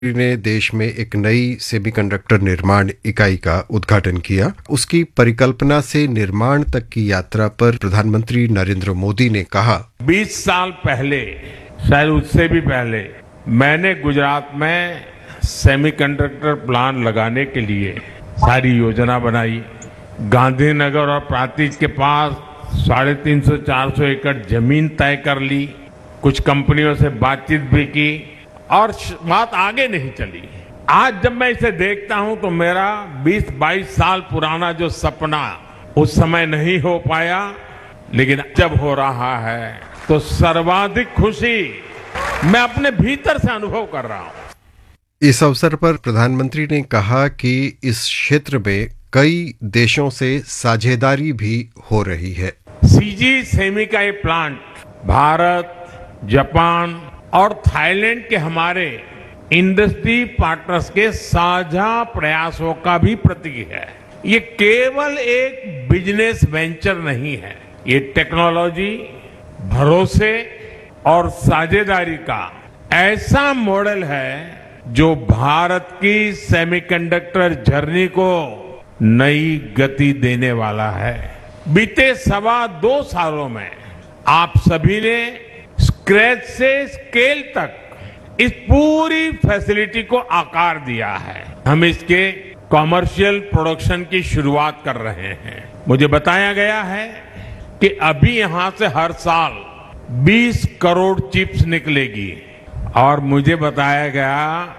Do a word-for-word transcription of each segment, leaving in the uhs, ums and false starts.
ने देश में एक नई सेमीकंडक्टर निर्माण इकाई का उद्घाटन किया। उसकी परिकल्पना से निर्माण तक की यात्रा पर प्रधानमंत्री नरेंद्र मोदी ने कहा, बीस साल पहले, शायद उससे भी पहले, मैंने गुजरात में सेमीकंडक्टर प्लांट लगाने के लिए सारी योजना बनाई। गांधीनगर और प्रांतिज के पास साढ़े तीन सौ चार सौ एकड़ जमीन तय कर ली। कुछ कंपनियों से बातचीत भी की और बात आगे नहीं चली। आज जब मैं इसे देखता हूं तो मेरा बीस बाईस साल पुराना जो सपना उस समय नहीं हो पाया, लेकिन जब हो रहा है तो सर्वाधिक खुशी मैं अपने भीतर से अनुभव कर रहा हूं। इस अवसर पर प्रधानमंत्री ने कहा कि इस क्षेत्र में कई देशों से साझेदारी भी हो रही है। सीजी सेमी का ये प्लांट भारत, जापान और थाईलैंड के हमारे इंडस्ट्री पार्टनर्स के साझा प्रयासों का भी प्रतीक है। ये केवल एक बिजनेस वेंचर नहीं है, ये टेक्नोलॉजी, भरोसे और साझेदारी का ऐसा मॉडल है जो भारत की सेमीकंडक्टर जर्नी को नई गति देने वाला है। बीते सवा दो सालों में आप सभी ने स्क्रैच से स्केल तक इस पूरी फैसिलिटी को आकार दिया है। हम इसके कॉमर्शियल प्रोडक्शन की शुरुआत कर रहे हैं। मुझे बताया गया है कि अभी यहां से हर साल बीस करोड़ चिप्स निकलेगी और मुझे बताया गया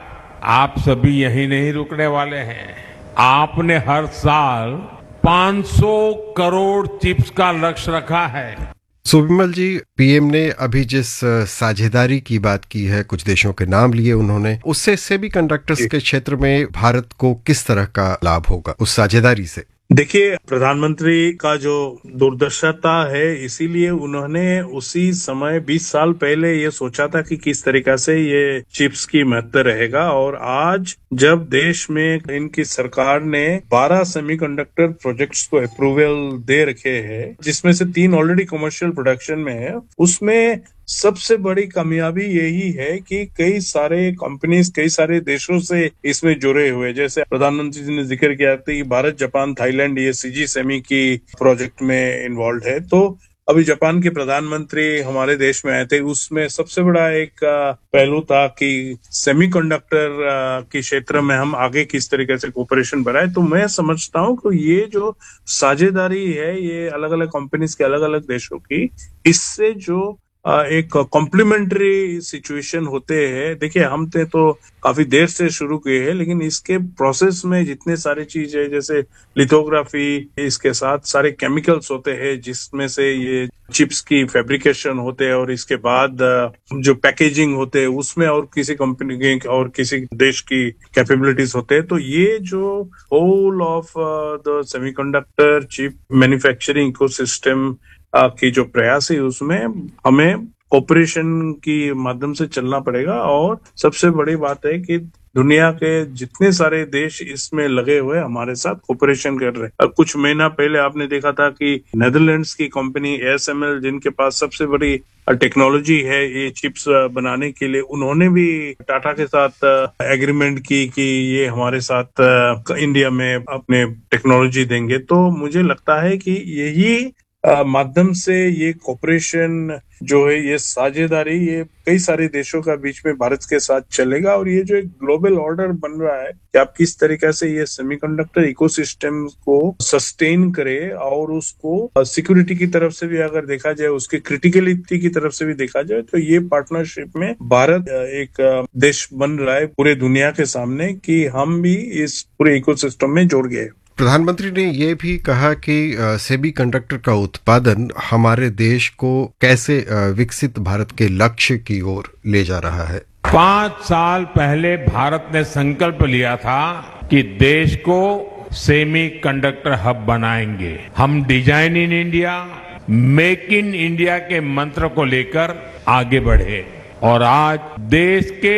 आप सभी यहीं नहीं रुकने वाले हैं। आपने हर साल पाँच सौ करोड़ चिप्स का लक्ष्य रखा है। सुविमल जी, पीएम ने अभी जिस साझेदारी की बात की है, कुछ देशों के नाम लिए उन्होंने, उससे सेमीकंडक्टर्स के क्षेत्र में भारत को किस तरह का लाभ होगा उस साझेदारी से? देखिए, प्रधानमंत्री का जो दूरदर्शिता है, इसीलिए उन्होंने उसी समय बीस साल पहले ये सोचा था कि किस तरीका से ये चिप्स की महत्व रहेगा। और आज जब देश में इनकी सरकार ने बारह सेमीकंडक्टर प्रोजेक्ट्स को अप्रूवल दे रखे हैं, जिसमें से तीन ऑलरेडी कमर्शियल प्रोडक्शन में है, उसमें सबसे बड़ी कामयाबी यही है कि कई सारे कंपनीज कई सारे देशों से इसमें जुड़े हुए, जैसे प्रधानमंत्री जी ने जिक्र किया था कि भारत, जापान, थाईलैंड ये सीजी सेमी की प्रोजेक्ट में इन्वॉल्व है। तो अभी जापान के प्रधानमंत्री हमारे देश में आए थे, उसमें सबसे बड़ा एक पहलू था कि सेमीकंडक्टर के क्षेत्र में हम आगे किस तरीके से कोऑपरेशन बढ़ाए। तो मैं समझता हूँ कि ये जो साझेदारी है, ये अलग अलग कंपनीज के अलग अलग देशों की, इससे जो एक कॉम्प्लीमेंट्री सिचुएशन होते हैं। देखिए, हम थे तो काफी देर से शुरू किए हैं, लेकिन इसके प्रोसेस में जितने सारे चीज है, जैसे लिथोग्राफी, इसके साथ सारे केमिकल्स होते हैं जिसमें से ये चिप्स की फैब्रिकेशन होते हैं, और इसके बाद जो पैकेजिंग होते हैं उसमें और किसी कंपनी के और किसी देश की कैपेबिलिटीज होते हैं। तो ये जो whole of the semiconductor chip manufacturing ecosystem की जो प्रयास है, उसमें हमें कोऑपरेशन की माध्यम से चलना पड़ेगा। और सबसे बड़ी बात है कि दुनिया के जितने सारे देश इसमें लगे हुए हमारे साथ कोऑपरेशन कर रहे हैं। और कुछ महीना पहले आपने देखा था कि नेदरलैंड्स की कंपनी एएसएमएल, जिनके पास सबसे बड़ी टेक्नोलॉजी है ये चिप्स बनाने के लिए, उन्होंने भी टाटा के साथ एग्रीमेंट की कि ये हमारे साथ इंडिया में अपने टेक्नोलॉजी देंगे। तो मुझे लगता है कि यही माध्यम से ये कोऑपरेशन जो है, ये साझेदारी, ये कई सारे देशों का बीच में भारत के साथ चलेगा। और ये जो एक ग्लोबल ऑर्डर बन रहा है कि आप किस तरीके से ये सेमीकंडक्टर इकोसिस्टम को सस्टेन करे, और उसको सिक्योरिटी की तरफ से भी अगर देखा जाए, उसकी क्रिटिकलिटी की तरफ से भी देखा जाए, तो ये पार्टनरशिप में भारत एक देश बन रहा है पूरे दुनिया के सामने कि हम भी इस पूरे इकोसिस्टम में जुड़ गए। प्रधानमंत्री ने ये भी कहा कि सेमीकंडक्टर का उत्पादन हमारे देश को कैसे विकसित भारत के लक्ष्य की ओर ले जा रहा है। पांच साल पहले भारत ने संकल्प लिया था कि देश को सेमीकंडक्टर हब बनाएंगे। हम design in India, make in India के मंत्र को लेकर आगे बढ़े, और आज देश के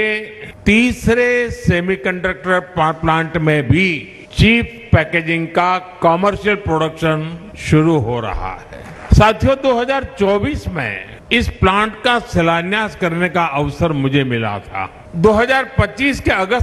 तीसरे सेमीकंडक्टर प्लांट में भी चिप पैकेजिंग का कमर्शियल प्रोडक्शन शुरू हो रहा है। साथियों, दो हज़ार चौबीस में इस प्लांट का शिलान्यास करने का अवसर मुझे मिला था। दो हज़ार पच्चीस के अगस्त